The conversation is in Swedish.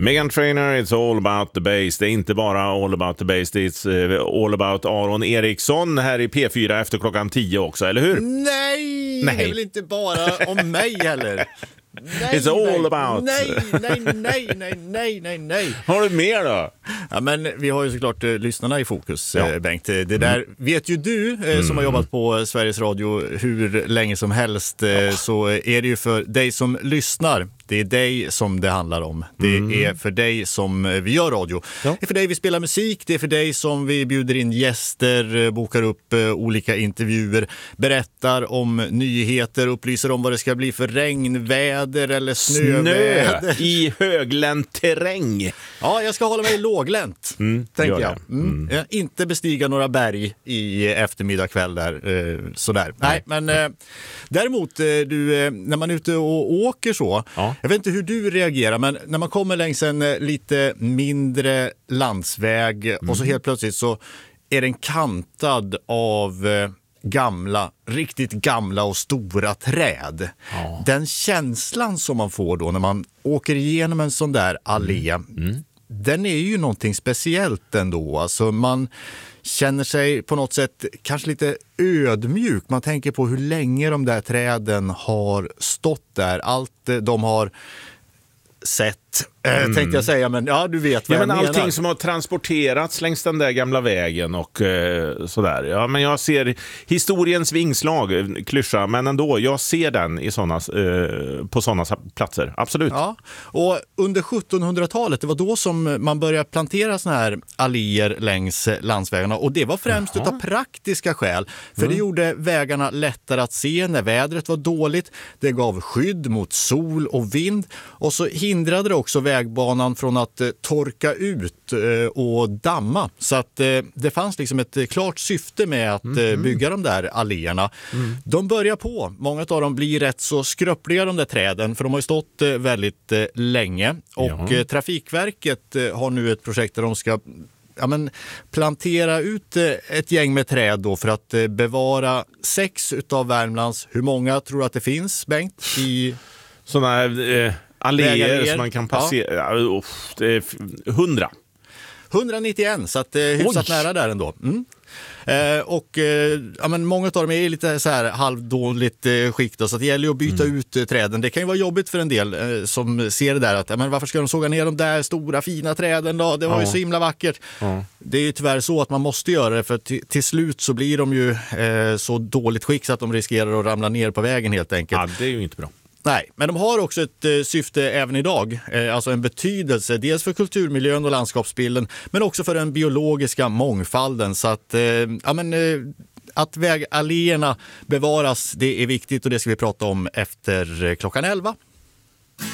Meghan Trainor, it's all about the bass. Det är inte bara all about the bass, it's all about Aron Eriksson här i P4 efter klockan 10 också, eller hur? Nej, det är väl inte bara om mig heller. Nej, it's all about. Nej. Har du mer då? Ja, men vi har ju såklart lyssnarna i fokus, Bengt. Det där vet ju du som har jobbat på Sveriges Radio hur länge som helst, så är det ju för dig som lyssnar. Det är dig som det handlar om. Det är för dig som vi gör radio. Ja. Det är för dig vi spelar musik. Det är för dig som vi bjuder in gäster, bokar upp olika intervjuer, berättar om nyheter, upplyser om vad det ska bli för regnväder eller snöväder. Snö i höglänt terräng. Ja, jag ska hålla mig låglänt, tänker jag. Jag inte bestiga några berg i eftermiddag kväll där, sådär. Nej, men däremot, du, när man är ute och åker så, jag vet inte hur du reagerar, men när man kommer längs en lite mindre landsväg och så helt plötsligt så är den kantad av riktigt gamla och stora träd. Ja. Den känslan som man får då när man åker igenom en sån där allé, den är ju någonting speciellt ändå. Alltså man känner sig på något sätt kanske lite ödmjuk. Man tänker på hur länge de där träden har stått där. Allt de har sett, tänkte jag säga, men ja, du vet vad jag menar. Allting som har transporterats längs den där gamla vägen och sådär. Ja, men jag ser historiens vingslag, klyscha, men ändå, jag ser den i på sådana platser, absolut. Ja, och under 1700-talet, det var då som man började plantera såna här alléer längs landsvägarna, och det var främst utav praktiska skäl, för det gjorde vägarna lättare att se när vädret var dåligt, det gav skydd mot sol och vind, och så hindrade det också vägbanan från att torka ut och damma. Så att det fanns liksom ett klart syfte med att bygga de där alléerna. De börjar på. Många av dem blir rätt så skröpliga, de där träden, för de har ju stått väldigt länge. Och Trafikverket har nu ett projekt där de ska plantera ut ett gäng med träd då för att bevara 6 utav Värmlands. Hur många tror du att det finns, Bengt? I sådana här alléer som man kan passera. Det är 100. 191, så att hyfsat nära där ändå. Många av dem är lite så här halvdåligt skick då, så det gäller ju att byta ut träden. Det kan ju vara jobbigt för en del som ser det där att varför ska de såga ner de där stora fina träden då? Det var ju så himla vackert. Det är ju tyvärr så att man måste göra det, för till slut så blir de ju så dåligt skick så att de riskerar att ramla ner på vägen helt enkelt. Ja, det är ju inte bra. Nej, men de har också ett syfte även idag, alltså en betydelse dels för kulturmiljön och landskapsbilden, men också för den biologiska mångfalden. Så att, att vägalléerna bevaras, det är viktigt, och det ska vi prata om efter klockan 11.